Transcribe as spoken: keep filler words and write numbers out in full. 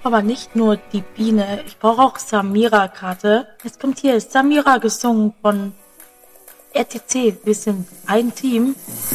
brauche aber nicht nur die Biene, ich brauche auch Samira-Karte. Es kommt hier Samira gesungen von R T C. Wir sind ein Team.